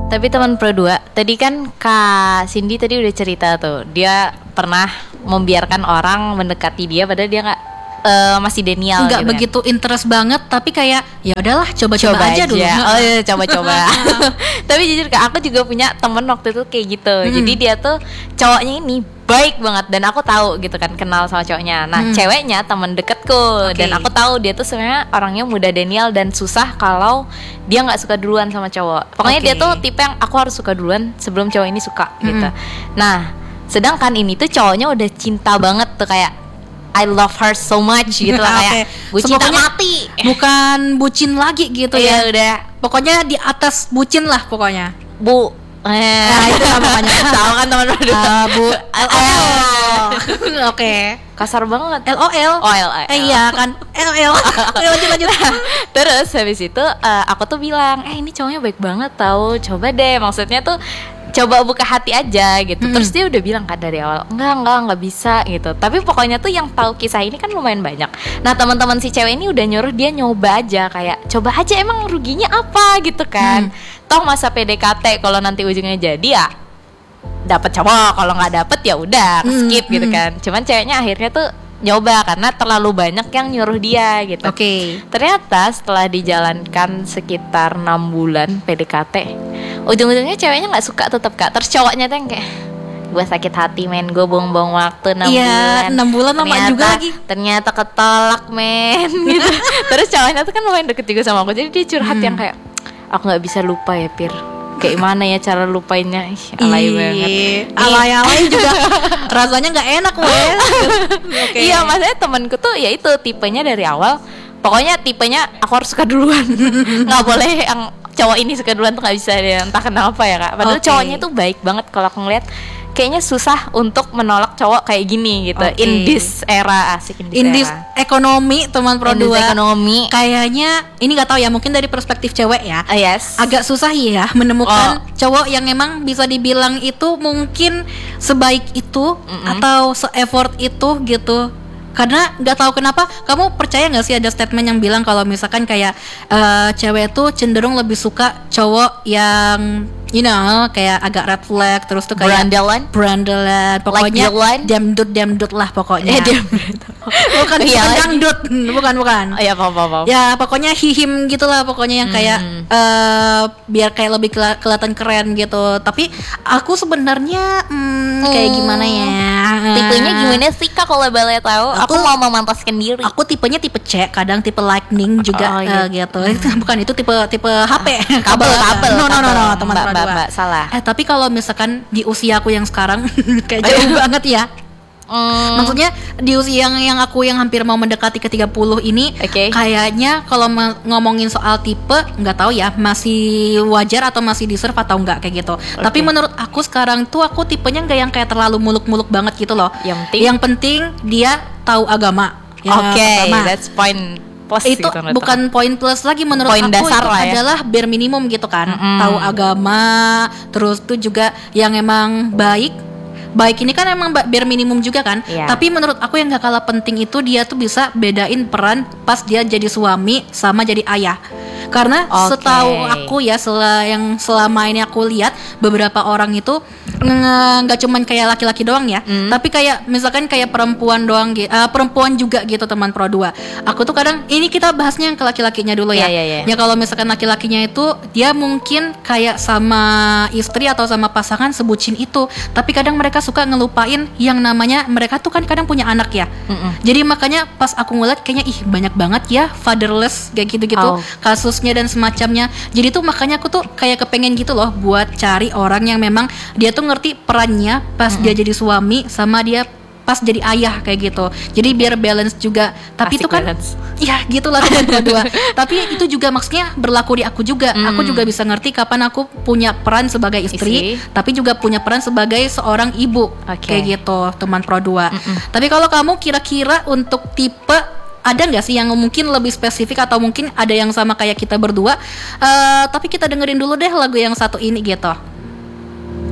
Tapi teman Pro 2, tadi kan Kak Cindy tadi udah cerita tuh, dia pernah membiarkan orang mendekati dia padahal dia nggak masih denial nggak gitu begitu interest banget, tapi kayak ya udahlah coba-coba aja dulu. Oh iya, coba-coba. Tapi jujur Kak, aku juga punya temen waktu itu kayak gitu. Jadi dia tuh cowoknya ini baik banget dan aku tahu gitu kan, kenal sama cowoknya. Nah, ceweknya teman deketku dan aku tahu dia tuh sebenarnya orangnya mudah denial dan susah kalau dia nggak suka duluan sama cowok. Pokoknya dia tuh tipe yang aku harus suka duluan sebelum cowok ini suka gitu. Nah, sedangkan ini tuh cowoknya udah cinta banget tuh, kayak I love her so much gitu lah, kayak bucin tak mati. Bukan bucin lagi gitu ya. Udah. Pokoknya di atas bucin lah pokoknya. Bu. Nah, itu lah pokoknya. Tahu kan teman berdua. Bu. Oke. Kasar banget. LOL. Oh, LOL. Iya kan. LOL. Lanjut. Terus habis itu aku tuh bilang, ini cowoknya baik banget tahu. Coba deh, maksudnya tuh coba buka hati aja gitu. Terus dia udah bilang kan dari awal, enggak bisa gitu. Tapi pokoknya tuh yang tahu kisah ini kan lumayan banyak. Nah, teman-teman si cewek ini udah nyuruh dia nyoba aja, kayak coba aja, emang ruginya apa gitu kan. Toh masa PDKT, kalau nanti ujungnya jadi ya dapat cowok, kalau nggak dapet ya udah skip gitu kan. Cuman ceweknya akhirnya tuh nyoba karena terlalu banyak yang nyuruh dia gitu. Ternyata setelah dijalankan sekitar 6 bulan PDKT, ujung-ujungnya ceweknya nggak suka tetap Kak. Terus cowoknya tuh yang kayak, gue sakit hati men, gue buang-buang waktu 6 bulan. Iya, 6 bulan lama juga lagi. Ternyata ketolak men gitu. Terus cowoknya tuh kan lumayan deket juga sama aku, jadi dia curhat yang kayak, aku nggak bisa lupa ya Pir, kayak mana ya cara lupainnya. Alay banget. Alay juga rasanya nggak enak wes. Iya, maksudnya temanku tuh ya itu tipenya dari awal. Pokoknya tipenya aku harus suka duluan. Nggak boleh yang cowok ini suka duluan tuh, nggak bisa dia, entah kenapa ya Kak. Padahal cowoknya tuh baik banget. Kalau aku ngeliat kayaknya susah untuk menolak cowok kayak gini gitu. In this era, asik in this ekonomi teman Pro 2. Ekonomi kayaknya ini nggak tahu ya, mungkin dari perspektif cewek ya. Agak susah ya menemukan cowok yang emang bisa dibilang itu mungkin sebaik itu atau se-effort itu gitu. Karena nggak tahu kenapa, kamu percaya nggak sih ada statement yang bilang kalau misalkan kayak cewek itu cenderung lebih suka cowok yang kayak agak red flag, terus tuh kayak brandelan, pokoknya like demdut lah pokoknya. bukan dangdut, bukan. Ya paham. Ya pokoknya hihim gitulah pokoknya, yang kayak biar kayak lebih kelihatan keren gitu. Tapi aku sebenarnya kayak gimana ya? Tipenya gimana sih Kak kalau boleh tahu? Aku mau memantaskan diri. Aku tipenya tipe C, kadang tipe lightning juga gitu. Bukan, itu tipe HP. Kabel. No, teman Mbak salah. Tapi kalau misalkan di usia aku yang sekarang kayak jauh banget ya. Maksudnya di usia yang aku yang hampir mau mendekati ke 30 ini, kayaknya kalau ngomongin soal tipe, nggak tahu ya masih wajar atau masih deserve atau enggak kayak gitu. Tapi menurut aku sekarang tuh aku tipenya nggak yang kayak terlalu muluk-muluk banget gitu loh. Yang penting dia tahu agama. That's point plus. Itu gitu, bukan poin plus lagi menurut poin aku, dasar itu lah ya. adalah bare minimum gitu kan. Tahu agama, terus tuh juga yang emang baik ini kan emang bare minimum juga kan. Tapi menurut aku yang gak kalah penting itu dia tuh bisa bedain peran pas dia jadi suami sama jadi ayah. Karena setahu aku ya, yang selama ini aku lihat, beberapa orang itu nggak cuman kayak laki-laki doang ya, tapi kayak misalkan kayak perempuan doang, perempuan juga gitu teman Pro 2. Aku tuh kadang, ini kita bahasnya yang ke laki-lakinya dulu ya. Ya kalau misalkan laki-lakinya itu dia mungkin kayak sama istri atau sama pasangan sebucin itu, tapi kadang mereka suka ngelupain yang namanya mereka tuh kan kadang punya anak ya. Jadi makanya pas aku ngeliat kayaknya banyak banget ya fatherless kayak gitu-gitu kasusnya dan semacamnya. Jadi tuh makanya aku tuh kayak kepengen gitu loh buat cari orang yang memang dia tuh ngerti perannya pas dia jadi suami sama dia pas jadi ayah kayak gitu. Jadi biar balance juga. Tapi itu kan ya gitulah teman Pro 2. Tapi itu juga maksudnya berlaku di aku juga. Aku juga bisa ngerti kapan aku punya peran sebagai istri, tapi juga punya peran sebagai seorang ibu. Kayak gitu teman Pro 2. Tapi kalau kamu kira-kira untuk tipe, ada nggak sih yang mungkin lebih spesifik atau mungkin ada yang sama kayak kita berdua? Tapi kita dengerin dulu deh lagu yang satu ini gitu.